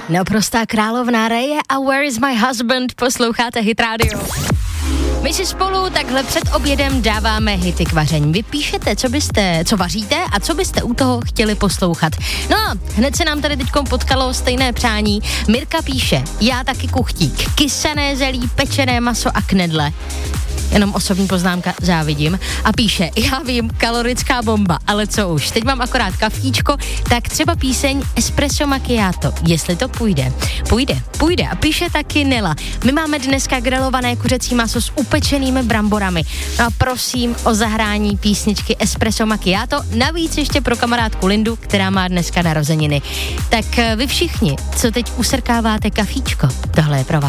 Naprostá královna Reje a Where is my husband, posloucháte Hit Radio. My si spolu takhle před obědem dáváme hity k vaření. Vy píšete, co vaříte a co byste u toho chtěli poslouchat. No a hned se nám tady teďkom potkalo stejné přání. Mirka píše, já taky kuchtík, kysané zelí, pečené maso a knedle. Jenom osobní poznámka, závidím. A píše, já vím, kalorická bomba, ale co už, teď mám akorát kafíčko, tak třeba píseň Espresso Macchiato, jestli to půjde. Půjde. A píše taky Nela, my máme dneska grilované kuřecí maso s upečenými bramborami. No a prosím o zahrání písničky Espresso Macchiato, navíc ještě pro kamarádku Lindu, která má dneska narozeniny. Tak vy všichni, co teď usrkáváte kafíčko, tohle je pro vás.